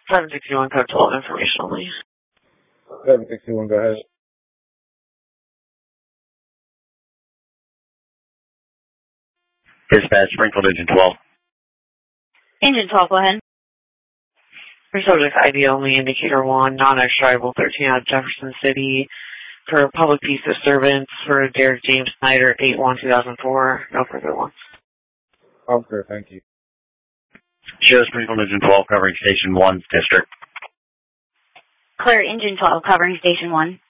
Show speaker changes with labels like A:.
A: 761 code 12 information only.
B: 761, go ahead.
C: Dispatch, Springfield Engine 12.
D: Engine 12, go ahead.
A: For subject ID only, indicator 1, non-extradable 13 out of Jefferson City. For public peace disturbance for Derek James Snyder, 8/1/2004. No further ones.
B: Officer, thank you.
C: Show Springfield Engine 12 covering Station 1 District.
D: Clear Engine 12 covering Station 1.